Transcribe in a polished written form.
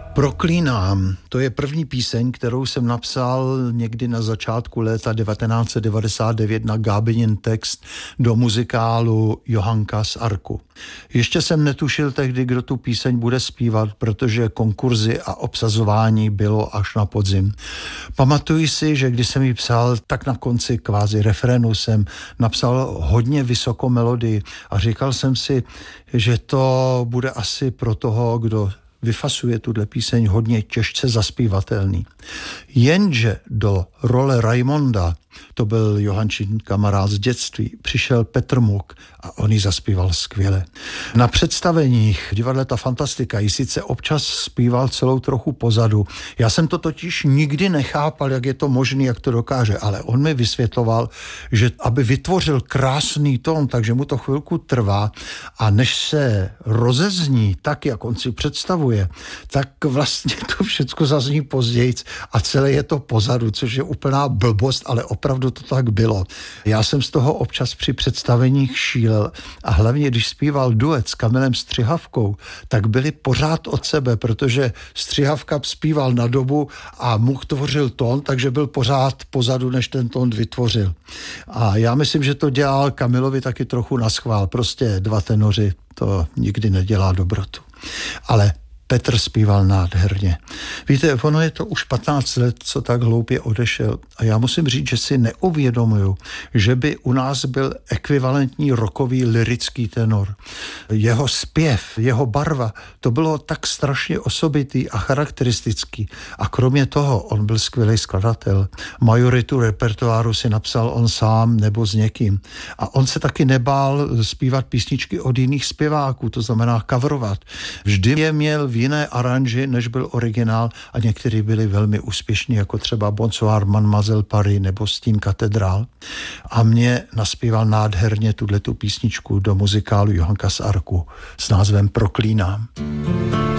Proklínám, to je první píseň, kterou jsem napsal někdy na začátku léta 1999 na Gábinin text do muzikálu Johanka z Arku. Ještě jsem netušil tehdy, kdo tu píseň bude zpívat, protože konkurzy a obsazování bylo až na podzim. Pamatuji si, že když jsem ji psal, tak na konci kvázi refrénu jsem napsal hodně vysokou melodii a říkal jsem si, že to bude asi pro toho, kdo vyfasuje tuhle píseň, hodně těžce zaspívatelný. Jenže do role Raimonda, to byl Johančin kamarád z dětství, přišel Petr Muk a on ji zaspíval skvěle. Na představeních divadle Ta Fantastika ji sice občas zpíval celou trochu pozadu. Já jsem to totiž nikdy nechápal, jak je to možné, jak to dokáže, ale on mi vysvětloval, že aby vytvořil krásný tón, takže mu to chvilku trvá a než se rozezní tak, jak on si představuje, tak vlastně to všecko zazní později a celé je to pozadu, což je úplná blbost, ale opravdu to tak bylo. Já jsem z toho občas při představeních šílel a hlavně, když zpíval duet s Kamilem Střihavkou, tak byli pořád od sebe, protože Střihavka zpíval na dobu a Muk tvořil tón, takže byl pořád pozadu, než ten tón vytvořil. A já myslím, že to dělal Kamilovi taky trochu naschvál. Prostě dva tenoři, to nikdy nedělá dobrotu. Ale Petr zpíval nádherně. Víte, ono je to už 15 let, co tak hloupě odešel. A já musím říct, že si neuvědomuju, že by u nás byl ekvivalentní rockový lyrický tenor. Jeho zpěv, jeho barva, to bylo tak strašně osobitý a charakteristický. A kromě toho, on byl skvělý skladatel. Majoritu repertoáru si napsal on sám nebo s někým. A on se taky nebál zpívat písničky od jiných zpěváků, to znamená coverovat. Vždy je měl v jiné aranži, než byl originál a někteří byli velmi úspěšní, jako třeba Bonsoir Mademoiselle Paris nebo Stín katedrál. A mě naspíval nádherně tuhletu písničku do muzikálu Johanka z Arku s názvem Proklínám.